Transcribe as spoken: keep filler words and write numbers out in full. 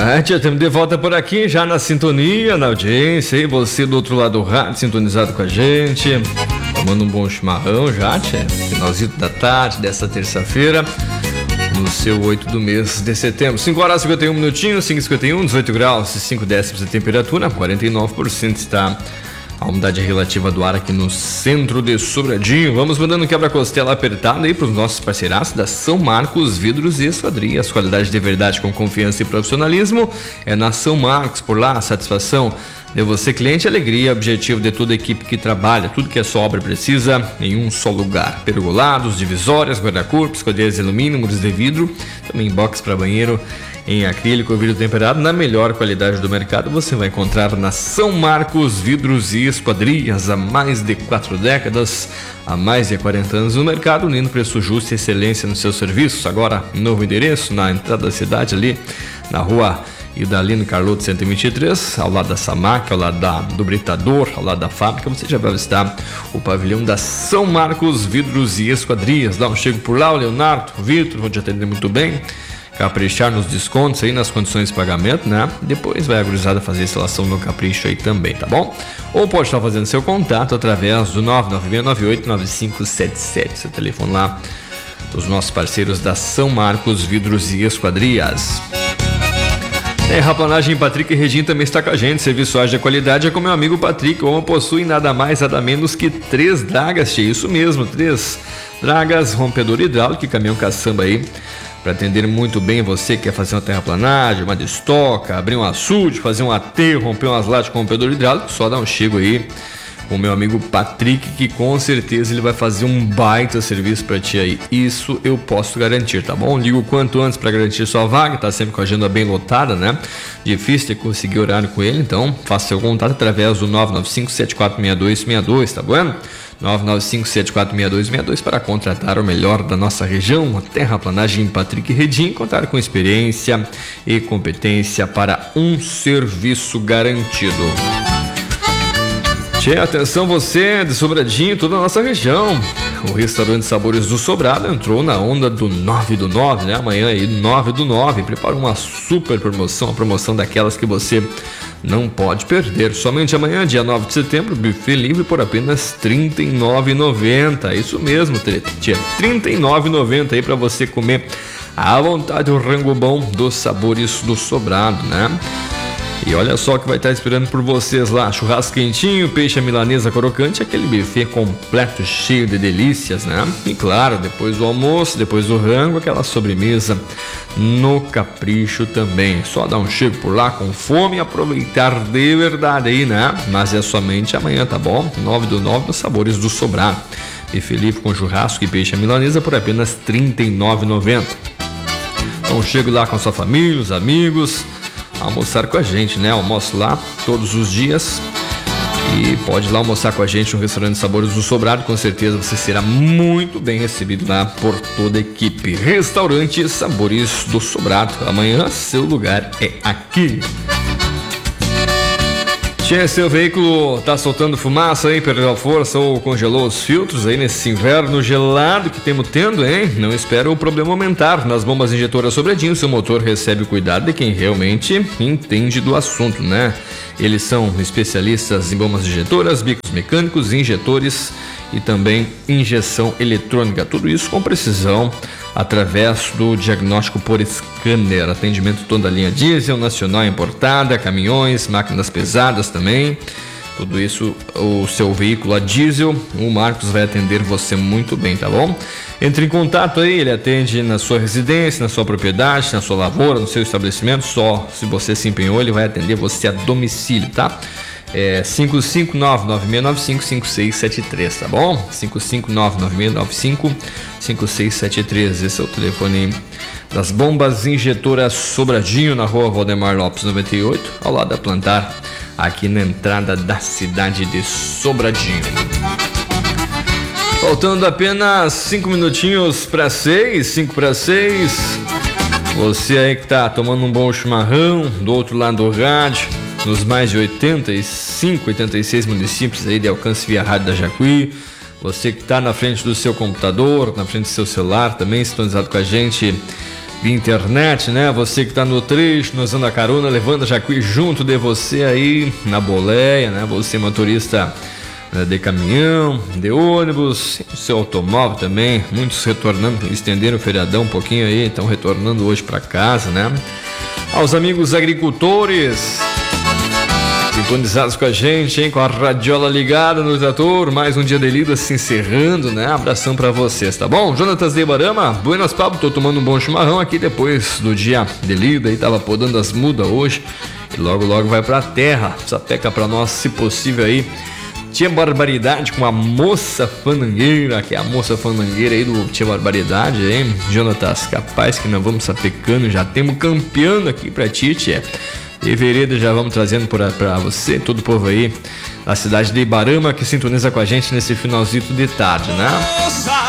Ah, tia, estamos de volta por aqui, já na sintonia, na audiência, e você do outro lado do rádio, sintonizado com a gente, tomando um bom chimarrão já, tia, finalzinho da tarde dessa terça-feira, no seu oito do mês de setembro, cinco horas e cinquenta e um minutinhos, cinco e cinquenta e um, dezoito graus e cinco décimos de temperatura, quarenta e nove por cento está a umidade relativa do ar aqui no centro de Sobradinho. Vamos mandando quebra-costela apertada aí para os nossos parceiraços da São Marcos Vidros e Esquadrias. Qualidade de verdade com confiança e profissionalismo é na São Marcos. Por lá, satisfação de você, cliente, alegria, objetivo de toda a equipe que trabalha. Tudo que a sua obra precisa em um só lugar. Pergolados, divisórias, guarda-corpos, esquadrias de alumínio, muros de vidro, também box para banheiro em acrílico ou vidro temperado na melhor qualidade do mercado. Você vai encontrar na São Marcos Vidros e Esquadrias. Há mais de quatro décadas, há mais de quarenta anos no mercado, unindo preço justo e excelência nos seus serviços. Agora, novo endereço na entrada da cidade, ali na rua Idalino Carloto cento e vinte e três, ao lado da Samac, ao lado da, do Britador, ao lado da fábrica. Você já vai visitar o pavilhão da São Marcos Vidros e Esquadrias. Dá um chego por lá, o Leonardo, o Vitor, vou te atender muito bem, caprichar nos descontos aí, nas condições de pagamento, né? Depois vai a gurizada fazer a instalação no capricho aí também, tá bom? Ou pode estar fazendo seu contato através do nove nove seis nove oito nove cinco sete sete, seu telefone lá dos nossos parceiros da São Marcos Vidros e Esquadrias. Terraplanagem Patrick e Regina também está com a gente. Serviço de qualidade é com meu amigo Patrick. O homem possui nada mais, nada menos que três dragas, isso mesmo, três dragas, rompedor hidráulico e caminhão caçamba aí, para atender muito bem você que quer fazer uma terraplanagem, uma destoca, abrir um açude, fazer um aterro, romper umas latas com rompedor hidráulico. Só dá um chego aí com o meu amigo Patrick, que com certeza ele vai fazer um baita serviço para ti aí. Isso eu posso garantir, tá bom? Liga o quanto antes para garantir sua vaga, tá sempre com a agenda bem lotada, né? Difícil de conseguir horário com ele, então faça seu contato através do nove nove cinco sete quatro seis dois seis dois, tá bom? nove nove cinco sete quatro seis dois seis dois para contratar o melhor da nossa região. A Terraplanagem Patrick Redim, contar com experiência e competência para um serviço garantido. Tchê, atenção você de Sobradinho, toda a nossa região. O restaurante Sabores do Sobrado entrou na onda do nove do nove, né? Amanhã aí, nove do nove. Prepara uma super promoção, uma promoção daquelas que você não pode perder. Somente amanhã, dia nove de setembro, buffet livre por apenas trinta e nove reais e noventa centavos. Isso mesmo, tia, trinta e nove reais e noventa centavos aí para você comer à vontade o rango bom dos Sabores do Sobrado, né? E olha só que vai estar esperando por vocês lá: churrasco quentinho, peixe à milanesa crocante, aquele buffet completo, cheio de delícias, né? E claro, depois do almoço, depois do rango, aquela sobremesa no capricho também. Só dar um chego por lá com fome e aproveitar de verdade aí, né? Mas é somente amanhã, tá bom? nove do nove nos Sabores do Sobrado. Buffet livre com churrasco e peixe à milanesa por apenas trinta e nove reais e noventa centavos. Então chego lá com a sua família, os amigos, almoçar com a gente, né? Almoço lá todos os dias e pode ir lá almoçar com a gente no restaurante Sabores do Sobrado. Com certeza você será muito bem recebido lá por toda a equipe. Restaurante Sabores do Sobrado, amanhã seu lugar é aqui. Tchê, seu veículo tá soltando fumaça aí, perdeu a força ou congelou os filtros aí nesse inverno gelado que temos tendo, hein? Não espera o problema aumentar. Nas bombas injetoras Sobradinho, seu motor recebe o cuidado de quem realmente entende do assunto, né? Eles são especialistas em bombas injetoras, bicos mecânicos, injetores e também injeção eletrônica. Tudo isso com precisão através do diagnóstico por scanner. Atendimento toda a linha diesel, nacional importada, caminhões, máquinas pesadas também. Tudo isso, o seu veículo a diesel, o Marcos vai atender você muito bem, tá bom? Entre em contato aí, ele atende na sua residência, na sua propriedade, na sua lavoura, no seu estabelecimento. Só se você se empenhou, ele vai atender você a domicílio, tá? É cinco cinco nove nove seis nove cinco cinco seis sete três, tá bom? cinco cinco nove nove seis nove cinco cinco seis sete três, esse é o telefone das bombas injetoras Sobradinho, na rua Valdemar Lopes noventa e oito, ao lado da Plantar, aqui na entrada da cidade de Sobradinho. Faltando apenas cinco minutinhos para seis, cinco para seis. Você aí que tá tomando um bom chimarrão do outro lado do rádio, nos mais de oitenta e cinco, oitenta e seis municípios aí de alcance via rádio da Jacuí. Você que está na frente do seu computador, na frente do seu celular, também sintonizado com a gente via internet, né? Você que tá no trecho, nos dando a carona, levando a Jacuí junto de você aí na boleia, né? Você motorista de caminhão, de ônibus, seu automóvel também, muitos retornando, estenderam o feriadão um pouquinho aí, estão retornando hoje para casa, né? Aos amigos agricultores sintonizados com a gente, hein? Com a radiola ligada no trator, mais um dia de lida se encerrando, né? Abração para vocês, tá bom? Jonatas de Ibarama, buenas Pablo, tô tomando um bom chimarrão aqui depois do dia de lida, aí tava podando as mudas hoje e logo logo vai pra terra, sapeca pra nós, se possível aí. Tia Barbaridade com a moça fandangueira, que é a moça fandangueira aí do Tia Barbaridade, hein? Jonatas, capaz que nós vamos sapecando, já temos campeão aqui pra ti, tia. E vereda já vamos trazendo pra, pra você, todo o povo aí da cidade de Ibarama que sintoniza com a gente nesse finalzinho de tarde, né?